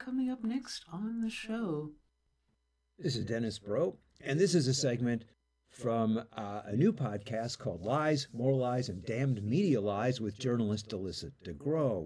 coming up next on the show. This is Dennis Bro, and this is a segment from a new podcast called Lies, More Lies, and Damned Media Lies with journalist Alyssa DeGrow.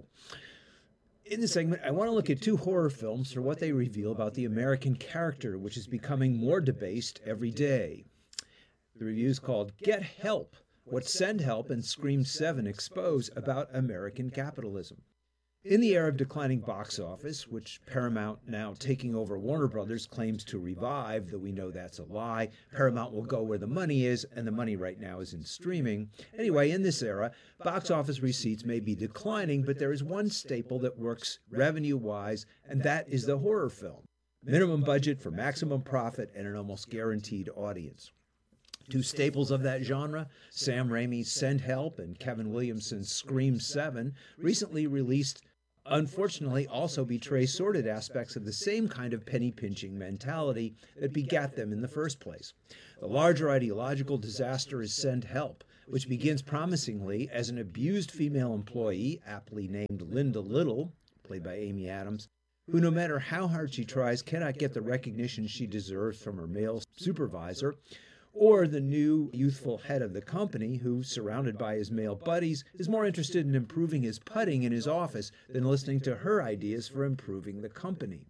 In this segment, I want to look at two horror films for what they reveal about the American character, which is becoming more debased every day. The review is called Get Help, What Send Help and Scream 7 Expose About American Capitalism. In the era of declining box office, which Paramount, now taking over Warner Brothers, claims to revive, though we know that's a lie. Paramount will go where the money is, and the money right now is in streaming. Anyway, in this era, box office receipts may be declining, but there is one staple that works revenue-wise, and that is the horror film. Minimum budget for maximum profit and an almost guaranteed audience. Two staples of that genre, Sam Raimi's Send Help and Kevin Williamson's Scream 7, recently released, unfortunately also betray sordid aspects of the same kind of penny-pinching mentality that begat them in the first place. The larger ideological disaster is Send Help, which begins promisingly as an abused female employee, aptly named Linda Little, played by Amy Adams, who no matter how hard she tries cannot get the recognition she deserves from her male supervisor, or the new youthful head of the company who, surrounded by his male buddies, is more interested in improving his putting in his office than listening to her ideas for improving the company.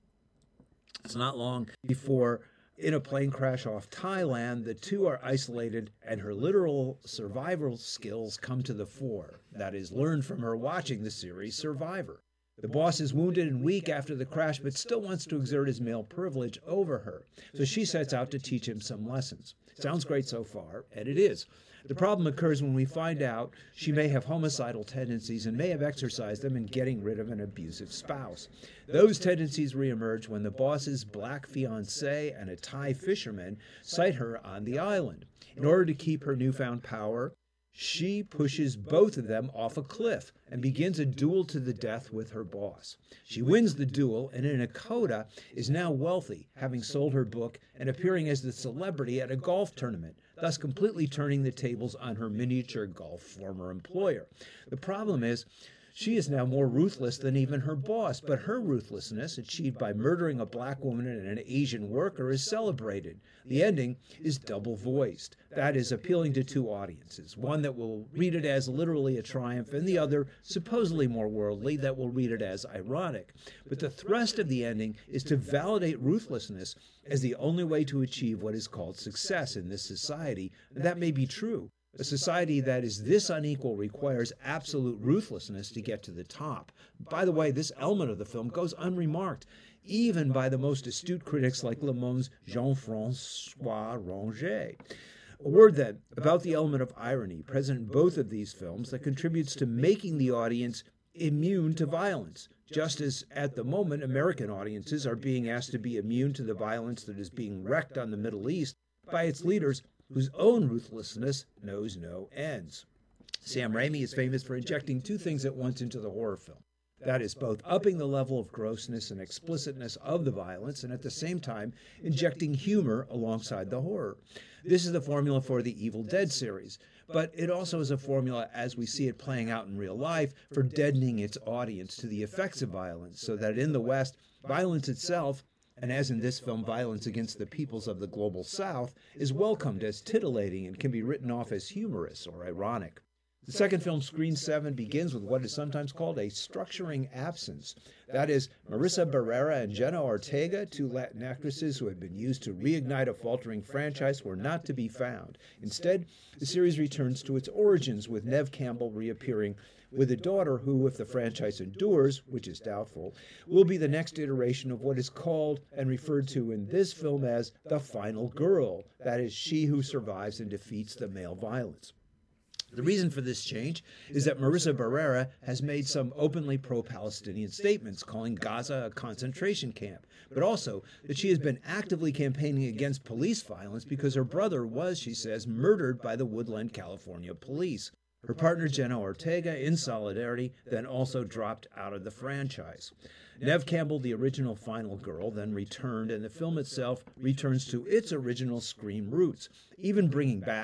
It's not long before, in a plane crash off Thailand, the two are isolated and her literal survival skills come to the fore. That is, learned from her watching the series Survivor. The boss is wounded and weak after the crash, but still wants to exert his male privilege over her. So she sets out to teach him some lessons. Sounds great so far, and it is. The problem occurs when we find out she may have homicidal tendencies and may have exercised them in getting rid of an abusive spouse. Those tendencies reemerge when the boss's black fiancé and a Thai fisherman sight her on the island. In order to keep her newfound power, she pushes both of them off a cliff and begins a duel to the death with her boss. She wins the duel and in a coda is now wealthy, having sold her book and appearing as the celebrity at a golf tournament, thus completely turning the tables on her miniature golf former employer. The problem is, she is now more ruthless than even her boss, but her ruthlessness, achieved by murdering a black woman and an Asian worker, is celebrated. The ending is double-voiced. That is, appealing to two audiences, one that will read it as literally a triumph, and the other, supposedly more worldly, that will read it as ironic. But the thrust of the ending is to validate ruthlessness as the only way to achieve what is called success in this society, and that may be true. A society that is this unequal requires absolute ruthlessness to get to the top. By the way, this element of the film goes unremarked, even by the most astute critics like Le Monde's Jean-François Ranger. A word then about the element of irony present in both of these films that contributes to making the audience immune to violence, just as at the moment American audiences are being asked to be immune to the violence that is being wreaked on the Middle East by its leaders whose own ruthlessness knows no ends. Sam Raimi is famous for injecting two things at once into the horror film. That is, both upping the level of grossness and explicitness of the violence and at the same time injecting humor alongside the horror. This is the formula for the Evil Dead series, but it also is a formula, as we see it playing out in real life, for deadening its audience to the effects of violence, so that in the West, violence itself, and as in this film, violence against the peoples of the global South, is welcomed as titillating and can be written off as humorous or ironic. The second film, Scream 7, begins with what is sometimes called a structuring absence. That is, Marissa Barrera and Jenna Ortega, two Latin actresses who had been used to reignite a faltering franchise, were not to be found. Instead, the series returns to its origins, with Neve Campbell reappearing with a daughter who, if the franchise endures, which is doubtful, will be the next iteration of what is called and referred to in this film as the final girl. That is, she who survives and defeats the male violence. The reason for this change is that Marissa Barrera has made some openly pro-Palestinian statements calling Gaza a concentration camp, but also that she has been actively campaigning against police violence because her brother was, she says, murdered by the Woodland, California police. Her partner, Jenna Ortega, in solidarity, then also dropped out of the franchise. Neve Campbell, the original final girl, then returned, and the film itself returns to its original Scream roots, even bringing back,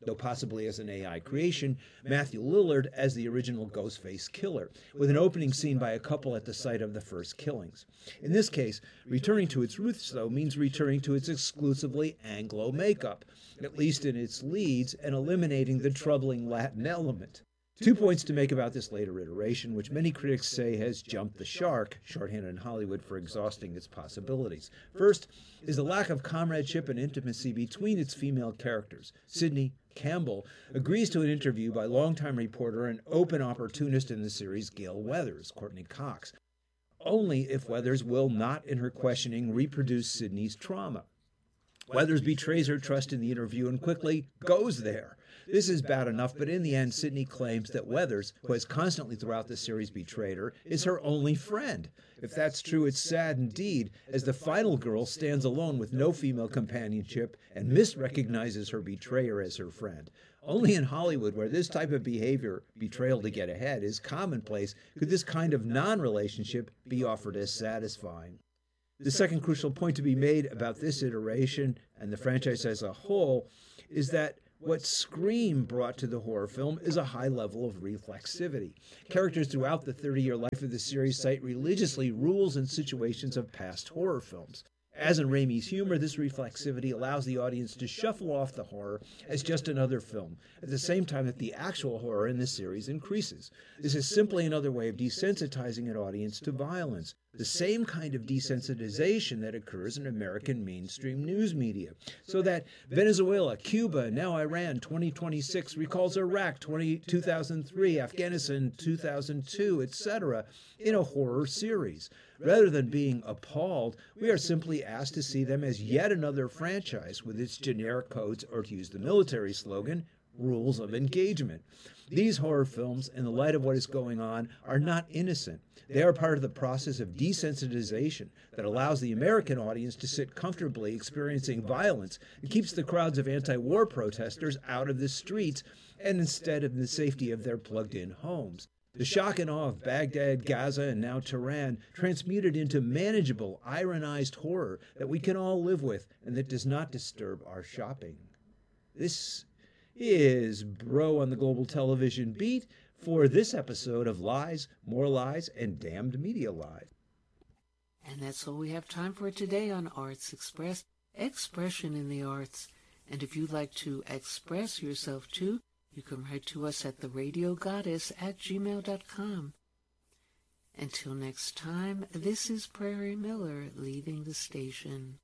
though possibly as an AI creation, Matthew Lillard as the original Ghostface killer, with an opening scene by a couple at the site of the first killings. In this case, returning to its roots, though, means returning to its exclusively Anglo makeup, at least in its leads, and eliminating the troubling Latin element. 2 points to make about this later iteration, which many critics say has jumped the shark, shorthand in Hollywood for exhausting its possibilities. First is the lack of comradeship and intimacy between its female characters. Sidney Campbell agrees to an interview by longtime reporter and open opportunist in the series Gale Weathers, Courtney Cox, only if Weathers will not, in her questioning, reproduce Sidney's trauma. Weathers betrays her trust in the interview and quickly goes there. This is bad enough, but in the end, Sidney claims that Weathers, who has constantly throughout the series betrayed her, is her only friend. If that's true, it's sad indeed, as the final girl stands alone with no female companionship and misrecognizes her betrayer as her friend. Only in Hollywood, where this type of behavior, betrayal to get ahead, is commonplace, could this kind of non-relationship be offered as satisfying. The second crucial point to be made about this iteration and the franchise as a whole is that what Scream brought to the horror film is a high level of reflexivity. Characters throughout the 30-year life of the series cite religiously rules and situations of past horror films. As in Raimi's humor, this reflexivity allows the audience to shuffle off the horror as just another film, at the same time that the actual horror in the series increases. This is simply another way of desensitizing an audience to violence, the same kind of desensitization that occurs in American mainstream news media, so that Venezuela, Cuba, now Iran 2026 recalls Iraq 2003, Afghanistan 2002, etc., in a horror series. Rather than being appalled, we are simply asked to see them as yet another franchise with its generic codes, or to use the military slogan, rules of engagement. These horror films, in the light of what is going on, are not innocent. They are part of the process of desensitization that allows the American audience to sit comfortably experiencing violence and keeps the crowds of anti-war protesters out of the streets and instead of the safety of their plugged-in homes. The shock and awe of Baghdad, Gaza, and now Tehran transmuted into manageable, ironized horror that we can all live with and that does not disturb our shopping. This is Bro on the Global Television Beat for this episode of Lies, More Lies, and Damned Media Live. And that's all we have time for today on Arts Express, expression in the arts. And if you'd like to express yourself too, you can write to us at theradiogoddess@gmail.com. Until next time, this is Prairie Miller leaving the station.